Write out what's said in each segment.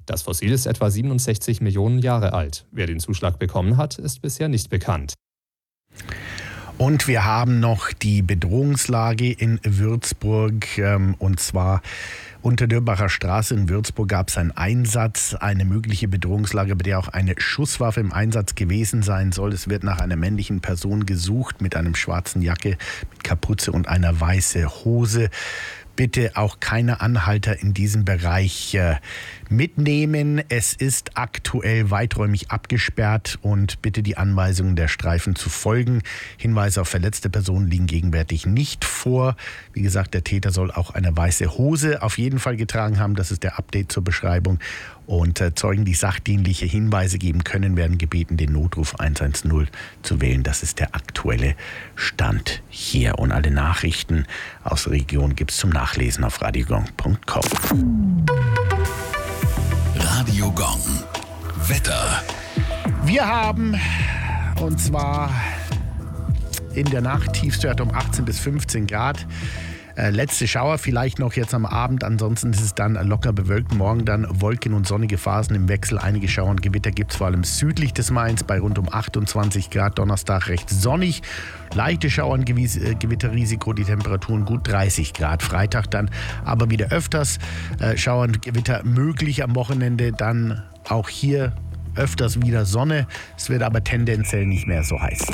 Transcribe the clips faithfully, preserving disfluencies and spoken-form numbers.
Das Fossil ist etwa siebenundsechzig Millionen Jahre alt. Wer den Zuschlag bekommen hat, ist bisher nicht bekannt. Und wir haben noch die Bedrohungslage in Würzburg, ähm, und zwar unter Dürbacher Straße in Würzburg gab es einen Einsatz, eine mögliche Bedrohungslage, bei der auch eine Schusswaffe im Einsatz gewesen sein soll. Es wird nach einer männlichen Person gesucht mit einem schwarzen Jacke, mit Kapuze und einer weißen Hose. Bitte auch keine Anhalter in diesem Bereich äh, mitnehmen. Es ist aktuell weiträumig abgesperrt und bitte die Anweisungen der Streifen zu folgen. Hinweise auf verletzte Personen liegen gegenwärtig nicht vor. Wie gesagt, der Täter soll auch eine weiße Hose auf jeden Fall getragen haben. Das ist der Update zur Beschreibung. Und äh, Zeugen, die sachdienliche Hinweise geben können, werden gebeten, den Notruf eins eins null zu wählen. Das ist der aktuelle Stand hier. Und alle Nachrichten aus der Region gibt es zum Nachlesen auf radiogong punkt com. Radio Gong. Wetter. Wir haben, und zwar in der Nacht, Tiefstwerte um achtzehn bis fünfzehn Grad. Äh, letzte Schauer vielleicht noch jetzt am Abend, ansonsten ist es dann locker bewölkt. Morgen dann Wolken und sonnige Phasen im Wechsel. Einige Schauer und Gewitter gibt es vor allem südlich des Mains bei rund um achtundzwanzig Grad. Donnerstag recht sonnig. Leichte Schauer und Gewies- Gewitterrisiko, die Temperaturen gut dreißig Grad. Freitag dann aber wieder öfters äh, Schauer und Gewitter möglich am Wochenende. Dann auch hier öfters wieder Sonne. Es wird aber tendenziell nicht mehr so heiß.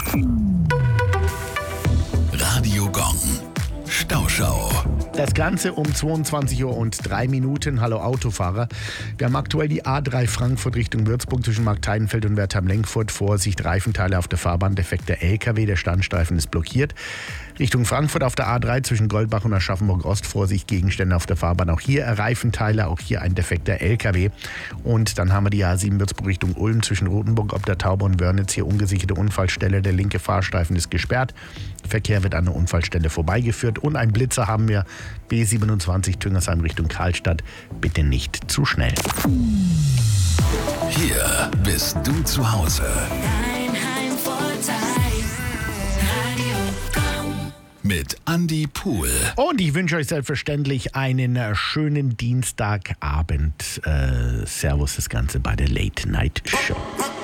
Radio Gong. Stauschau. Das Ganze um zweiundzwanzig Uhr und drei Minuten. Hallo Autofahrer. Wir haben aktuell die A drei Frankfurt Richtung Würzburg zwischen Markteidenfeld und Wertheim-Lenkfurt. Vorsicht, Reifenteile auf der Fahrbahn, defekter L K W. Der Standstreifen ist blockiert. Richtung Frankfurt auf der A drei zwischen Goldbach und Aschaffenburg-Ost. Vorsicht, Gegenstände auf der Fahrbahn. Auch hier Reifenteile, auch hier ein defekter L K W. Und dann haben wir die A sieben Würzburg Richtung Ulm zwischen Rothenburg ob der Tauber und Wörnitz. Hier ungesicherte Unfallstelle. Der linke Fahrstreifen ist gesperrt. Verkehr wird an der Unfallstelle vorbeigeführt. Und ein Blitzer haben wir, B siebenundzwanzig Tüngersheim Richtung Karlstadt. Bitte nicht zu schnell. Hier bist du zu Hause. Dein Heimvorteil. Radio Gong. Mit Andi Pohl. Und ich wünsche euch selbstverständlich einen äh, schönen Dienstagabend. Äh, servus das Ganze bei der Late Night Show.